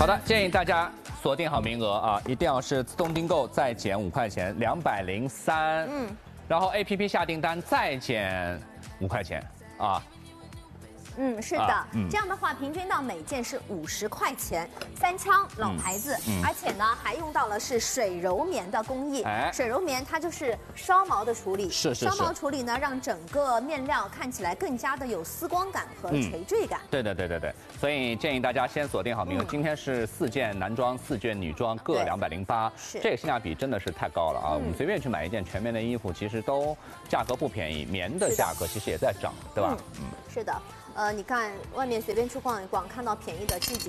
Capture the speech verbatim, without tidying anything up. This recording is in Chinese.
好的，建议大家锁定好名额啊，一定要是自动订购再减五块钱，两百零三。嗯，然后 A P P 下订单再减五块钱啊。 嗯，是的，啊嗯、这样的话，平均到每件是五十块钱，三枪老牌子，嗯嗯、而且呢还用到了是水柔棉的工艺。哎、水柔棉它就是烧毛的处理， 是是是， 烧毛处理呢，让整个面料看起来更加的有丝光感和垂坠感。嗯、 对对对对对，所以建议大家先锁定好名额。嗯、今天是四件男装、四件女装，各两百零八，这个性价比真的是太高了啊！嗯、我们随便去买一件全棉的衣服，其实都价格不便宜，棉的价格其实也在涨，对吧？ 嗯，是的。呃，你看外面随便去逛一逛，看到便宜的季节。